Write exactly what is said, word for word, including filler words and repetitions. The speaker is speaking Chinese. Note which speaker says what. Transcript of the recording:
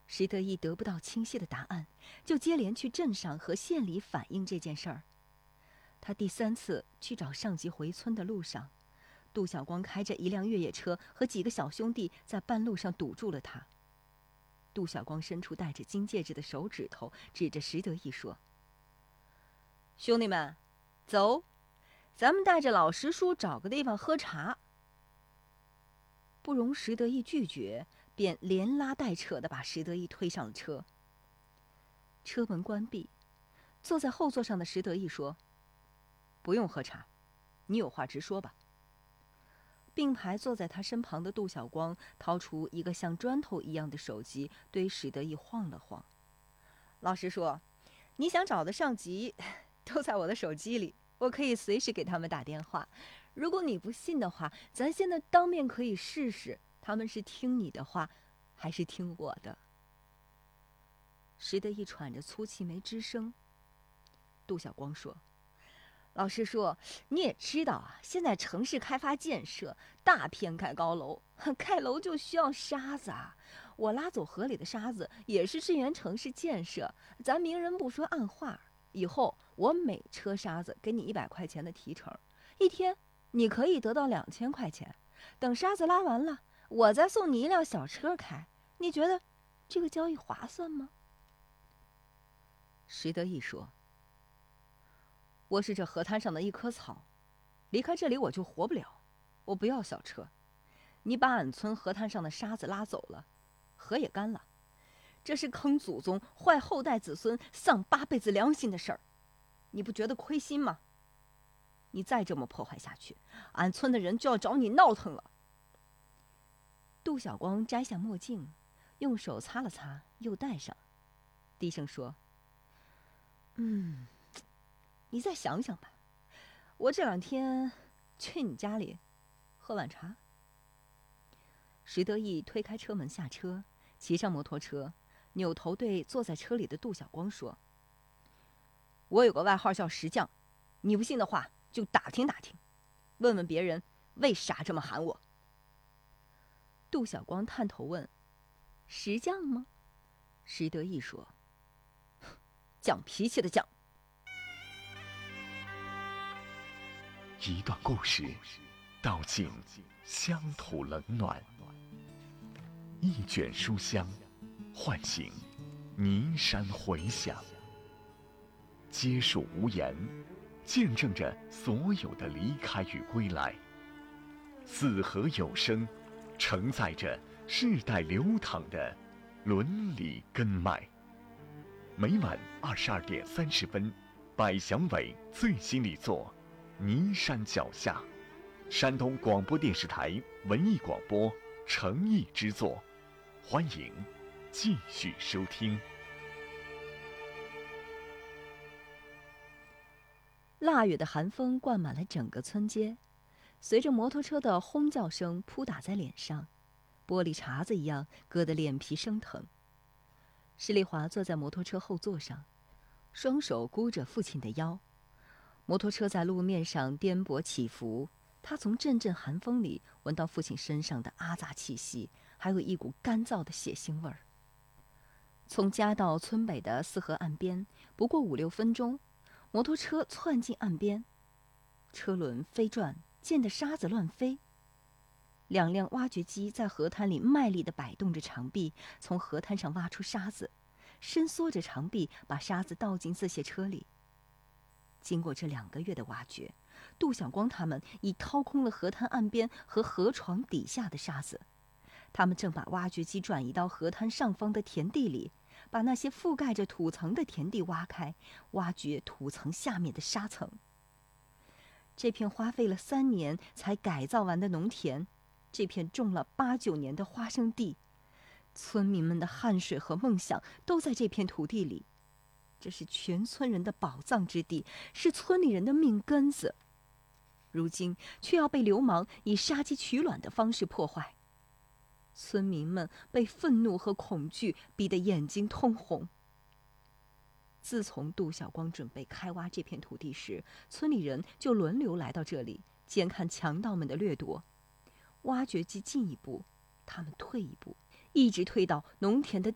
Speaker 1: 石德义得不到清晰的答案，就接连去镇上和县里反映这件事儿。他第三次去找上级回村的路上，杜小光开着一辆越野车和几个小兄弟在半路上堵住了他。杜小光伸出戴着金戒指的手指头，指着石德义说：“兄弟们，走，咱们带着老石叔找个地方喝茶。”不容石德义拒绝，便连拉带扯地把石德义推上了车。车门关闭，坐在后座上的石德义说：“不用喝茶，你有话直说吧。”并排坐在他身旁的杜小光掏出一个像砖头一样的手机，对史德义晃了晃：“老实说，你想找的上级都在我的手机里，我可以随时给他们打电话。如果你不信的话，咱现在当面可以试试，他们是听你的话，还是听我的？”石德义喘着粗气没吱声。杜小光说：“老实说，你也知道啊，现在城市开发建设，大片盖高楼，盖楼就需要沙子啊。我拉走河里的沙子，也是支援城市建设。咱明人不说暗话，以后我每车沙子给你一百块钱的提成，一天你可以得到两千块钱。等沙子拉完了，我再送你一辆小车开。你觉得这个交易划算吗？”石德义说：“我是这河滩上的一棵草，离开这里我就活不了。我不要小车，你把俺村河滩上的沙子拉走了，河也干了。这是坑祖宗、坏后代子孙、丧八辈子良心的事儿，你不觉得亏心吗？你再这么破坏下去，俺村的人就要找你闹腾了。”杜小光摘下墨镜，用手擦了擦，又戴上，低声说：“嗯，你再想想吧，我这两天去你家里喝碗茶。”石德义推开车门下车，骑上摩托车，扭头对坐在车里的杜小光说：“我有个外号叫石匠，你不信的话就打听打听，问问别人为啥这么喊我。”杜小光探头问：“石匠吗？”石德义说：“犟脾气的犟。”
Speaker 2: 一段故事，道尽乡土冷暖；一卷书香，唤醒尼山回响。皆属无言，见证着所有的离开与归来。四合有声，承载着世代流淌的伦理根脉。每晚二十二点三十分，百祥伟最新力作《尼山脚下》，山东广播电视台文艺广播诚意之作，欢迎继续收听。
Speaker 1: 腊月的寒风灌满了整个村街，随着摩托车的轰叫声扑打在脸上，玻璃碴子一样硌得脸皮生疼。施丽华坐在摩托车后座上，双手箍着父亲的腰。摩托车在路面上颠簸起伏，他从阵阵寒风里闻到父亲身上的阿杂气息，还有一股干燥的血腥味儿。从家到村北的四河岸边，不过五六分钟，摩托车窜进岸边，车轮飞转，溅得沙子乱飞。两辆挖掘机在河滩里卖力地摆动着长臂，从河滩上挖出沙子，伸缩着长臂把沙子倒进自卸车里。经过这两个月的挖掘，杜小光他们已掏空了河滩岸边和河床底下的沙子。他们正把挖掘机转移到河滩上方的田地里，把那些覆盖着土层的田地挖开，挖掘土层下面的沙层。这片花费了三年才改造完的农田，这片种了八九年的花生地，村民们的汗水和梦想都在这片土地里。这是全村人的宝藏之地，是村里人的命根子，如今却要被流氓以杀鸡取卵的方式破坏。村民们被愤怒和恐惧逼得眼睛通红。自从杜小光准备开挖这片土地时，村里人就轮流来到这里监看强盗们的掠夺。挖掘机进一步，他们退一步，一直退到农田的